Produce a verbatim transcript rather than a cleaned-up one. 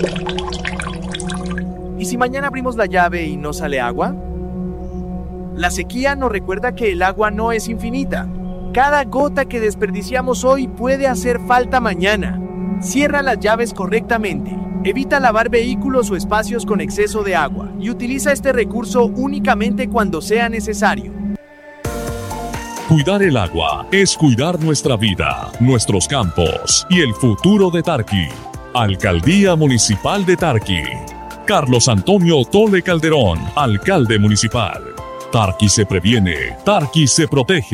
¿Y si mañana abrimos la llave y no sale agua? La sequía nos recuerda que el agua no es infinita. Cada gota que desperdiciamos hoy puede hacer falta mañana. Cierra las llaves correctamente. Evita lavar vehículos o espacios con exceso de agua y utiliza este recurso únicamente cuando sea necesario. Cuidar el agua es cuidar nuestra vida, nuestros campos y el futuro de Tarqui. Alcaldía Municipal de Tarqui. Carlos Antonio Tole Calderón, alcalde municipal. Tarqui se previene, Tarqui se protege.